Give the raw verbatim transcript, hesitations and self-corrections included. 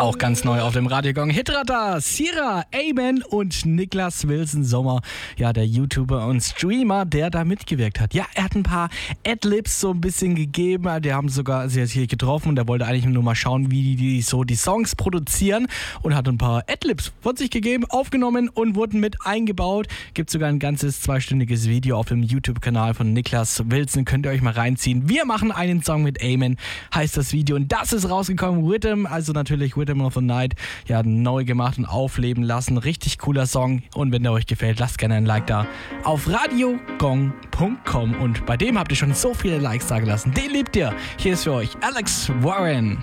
Auch ganz neu auf dem Radiogong Hitradar, Sierra, Amen und Niklas Wilson Sommer, ja, der YouTuber und Streamer, der da mitgewirkt hat. Ja, er hat ein paar Adlibs so ein bisschen gegeben, die haben sogar sich hier getroffen und er wollte eigentlich nur mal schauen, wie die so die Songs produzieren und hat ein paar Adlibs von sich gegeben, aufgenommen und wurden mit eingebaut. Gibt sogar ein ganzes zweistündiges Video auf dem YouTube-Kanal von Niklas Wilson, könnt ihr euch mal reinziehen. Wir machen einen Song mit Amen, heißt das Video, und das ist rausgekommen, Rhythm, also natürlich Rhythm of the Night, ja, neu gemacht und aufleben lassen. Richtig cooler Song, und wenn der euch gefällt, lasst gerne ein Like da auf radiogong punkt com, und bei dem habt ihr schon so viele Likes da gelassen. Den liebt ihr. Hier ist für euch Alex Warren.